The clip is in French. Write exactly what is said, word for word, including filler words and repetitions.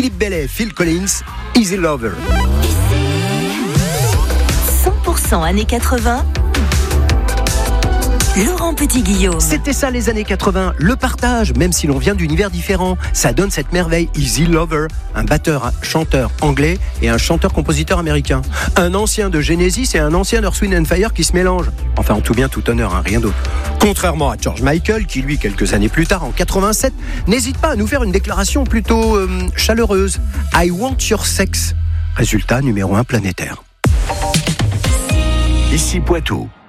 Philippe Bellet, Phil Collins, Easy Lover. cent pour cent années quatre-vingts. Laurent Petit-Guillaume. C'était ça les années quatre-vingts, le partage, même si l'on vient d'univers différents. Ça donne cette merveille, Easy Lover, un batteur, un chanteur anglais et un chanteur-compositeur américain. Un ancien de Genesis et un ancien d'Earth, Wind and Fire qui se mélangent. Enfin, en tout bien, tout honneur, hein, rien d'autre. Contrairement à George Michael, qui lui, quelques années plus tard, en quatre-vingt-sept, n'hésite pas à nous faire une déclaration plutôt euh, chaleureuse. I want your sex. Résultat numéro un planétaire. Ici Poitou.